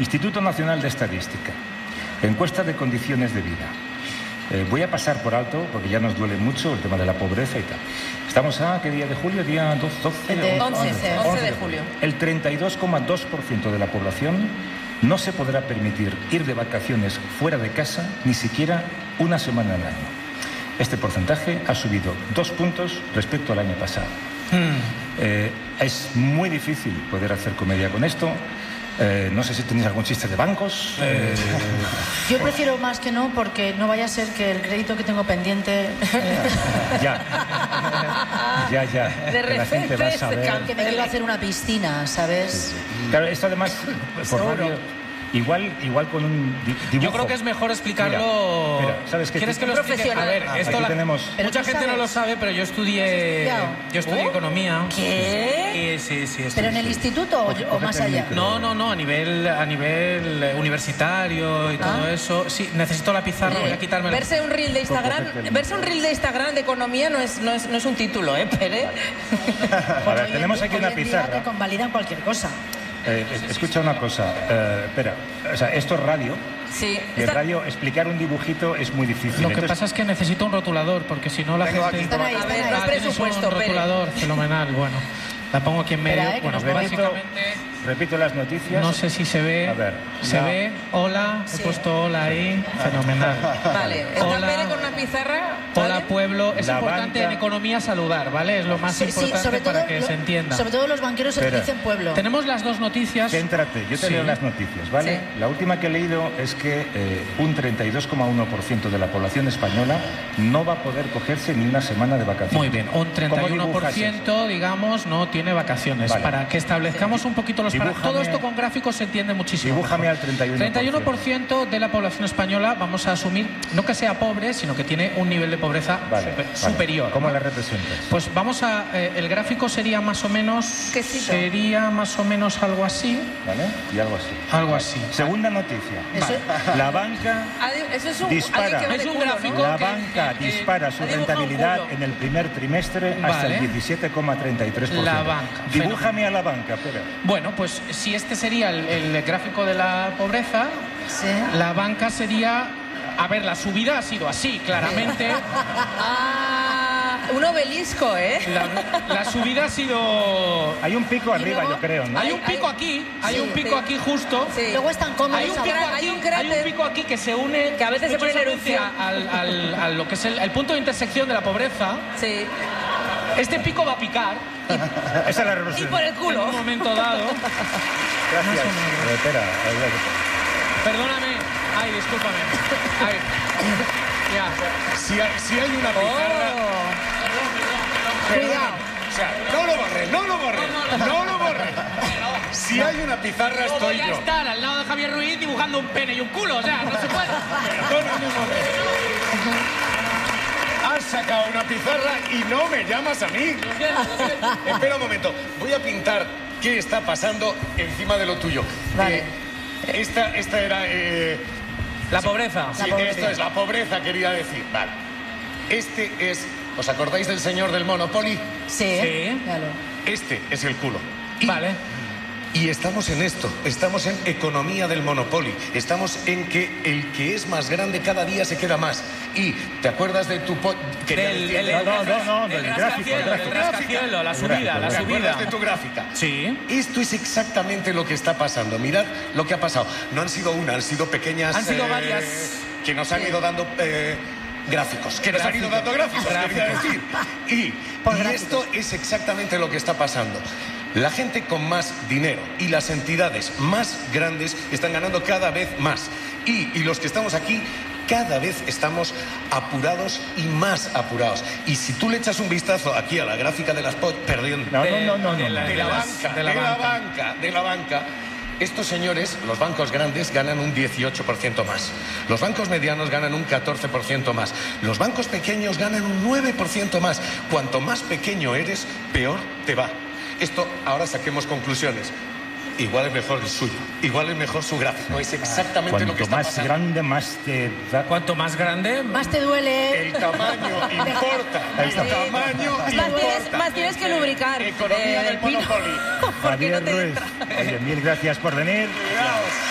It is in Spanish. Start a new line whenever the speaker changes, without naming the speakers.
Instituto Nacional de Estadística. Encuesta de condiciones de vida. Voy a pasar por alto, porque ya nos duele mucho el tema de la pobreza y tal. Estamos a, ¿qué día de julio? Día
11 de julio.
El 32,2% de la población no se podrá permitir ir de vacaciones fuera de casa ni siquiera una semana al año. Este porcentaje ha subido 2 puntos respecto al año pasado. Es muy difícil poder hacer comedia con esto. No sé si tenéis algún chiste de bancos.
Yo prefiero más que no, porque no vaya a ser que el crédito que tengo pendiente...
Ya.
De
Que la gente va a saber.
Que me quiero hacer una piscina, ¿sabes?
Sí. Claro, esto además, por radio, igual con un dibujo.
Yo creo que es mejor explicarlo.
Mira, ¿sabes qué?
¿Quieres que lo explique? A ver, esto mucha gente no lo sabe, pero yo estudié economía.
¿Qué?
Sí.
¿Pero en el instituto o más allá?
No, a nivel universitario y todo eso. Sí, necesito la pizarra, voy a quitármela.
Verse un reel de Instagram de economía no es un título, Pere.
A ver, tenemos aquí una pizarra.
Te convalidan cualquier cosa.
Escucha una cosa, espera, o sea, esto es radio.
Sí.
Y en radio explicar un dibujito es muy difícil.
Lo que pasa es que necesito un rotulador, porque si no la gente...
Están ahí.
Tienes un rotulador fenomenal, bueno. La pongo aquí en medio. Bueno, básicamente...
Repito las noticias.
No sé si se ve.
A ver.
¿Se ve? Hola. He puesto hola ahí. Fenomenal.
Vale. Está Pere con una pizarra.
Hola, pueblo. Es
La
importante
banca.
en economía saludar, ¿vale? Es lo más importante para que se entienda.
Sobre todo los banqueros se dicen pueblo.
Tenemos las dos noticias.
Céntrate, yo te leo las noticias, ¿vale?
Sí.
La última que he leído es que un 32,1% de la población española no va a poder cogerse ni una semana de vacaciones.
Muy bien, un 31%, digamos, no tiene vacaciones.
Vale.
Para que establezcamos un poquito los... Todo esto con gráficos se entiende muchísimo.
Dibújame al 31%.
31% de la población española, vamos a asumir, no que sea pobre, sino que tiene un nivel de pobreza superior.
¿Cómo la representas?
Pues vamos a... el gráfico sería más o menos... Sería más o menos algo así.
¿Vale? Y algo así.
Algo así.
Segunda noticia. La banca dispara.
Es un gráfico.
La banca dispara su rentabilidad en el primer trimestre hasta el 17,33%.
La banca.
Dibújame a la banca, espera.
Bueno, pues si este sería el gráfico de la pobreza, la banca sería... A ver, la subida ha sido así, claramente.
Un obelisco,
La subida ha sido...
Hay un pico arriba, yo creo, ¿no?
Hay un pico aquí, aquí justo.
Sí.
Luego están cómodos.
Hay un pico aquí que se une...
Que a veces se pone en erupción.
A lo que es el punto de intersección de la pobreza.
Sí.
Este pico va a picar.
Esa es la representación.
Y por el culo.
En un momento dado.
Gracias. Espera.
Perdóname. Ay, discúlpame. Ay. Ya.
Si hay una pizarra...
Cuidado.
O sea, no lo borres. Si hay una pizarra
No
estoy
voy a
yo.
estar al lado de Javier Ruiz dibujando un pene y un culo, o sea, no se puede.
Perdóname un momento. Has sacado una pizarra y no me llamas a mí. Espera un momento. Voy a pintar qué está pasando encima de lo tuyo.
Vale.
Esta era...
La pobreza.
Sí, esto es la pobreza, quería decir. Vale. Este es... ¿Os acordáis del señor del Monopoly?
Sí. Claro.
Este es el culo.
Vale.
Y estamos en esto, estamos en economía del Monopoly, estamos en que el que es más grande cada día se queda más. Y ¿te acuerdas de tu
del gráfico,
la subida,
¿Te acuerdas de tu gráfica?
Sí.
Esto es exactamente lo que está pasando. Mirad lo que ha pasado. No han sido una, han sido pequeñas...
Han sido varias.
Que nos han ido dando... gráficos, que nos han ido dando gráficos, quería decir. Y esto es exactamente lo que está pasando. La gente con más dinero y las entidades más grandes están ganando cada vez más. Y los que estamos aquí cada vez estamos apurados y más apurados. Y si tú le echas un vistazo aquí a la gráfica de las... De la banca. Estos señores, los bancos grandes, ganan un 18% más. Los bancos medianos ganan un 14% más. Los bancos pequeños ganan un 9% más. Cuanto más pequeño eres, peor te va. Esto, ahora saquemos conclusiones. Igual es mejor el suyo, igual es mejor su gráfico. Es exactamente lo que está pasando.
Cuanto más grande, más te da.
Cuanto más grande,
más te duele.
El tamaño importa. El tamaño importa.
Más tienes que lubricar.
Economía del Monopoly.
Javier Ruiz, oye, mil gracias por venir.